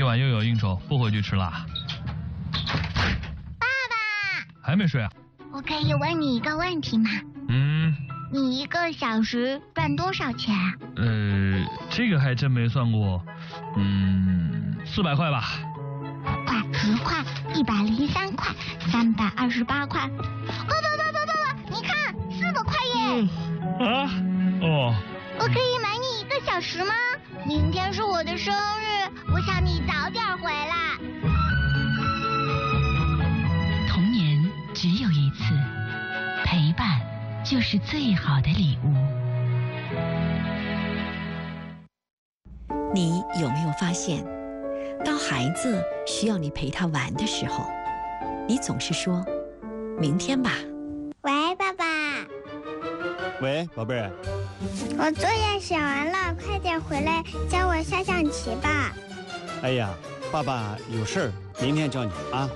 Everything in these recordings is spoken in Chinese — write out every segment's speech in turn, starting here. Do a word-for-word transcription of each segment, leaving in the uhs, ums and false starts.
晚又有应酬，不回去吃啦。 爸爸， 还没睡啊？ 我可以问你一个问题吗？ 嗯。 你一个小时赚多少钱啊？ 呃，这个还真没算过。嗯，四百块吧。 块、十块、一百零三块、三百二十八块。爸爸爸爸爸爸，你看，四百块耶！ 嗯、啊？哦。 我可以买你一个小时吗？明天是我的生日，我想你早点回来。 童年只有一次，陪伴就是最好的礼物。 你有没有发现，当孩子需要你陪他玩的时候，你总是说明天吧。 喂，爸爸。 喂，宝贝儿。 我作业写完了，快点回来教我下象棋吧。 哎呀，爸爸有事儿，明天教你啊。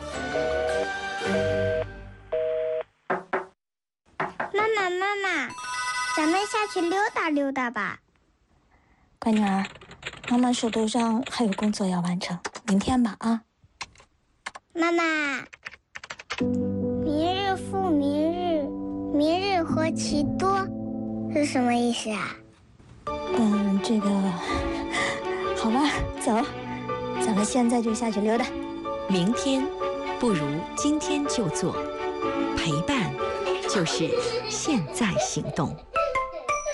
妈妈，妈妈，咱们下去溜达溜达吧。 乖女儿，妈妈手头上还有工作要完成，明天吧啊。 妈妈，明日复明日，明日何其多，是什么意思啊？ 嗯，这个，好吧，走，咱们现在就下去溜达。 明天不如今天就做，陪伴就是现在行动。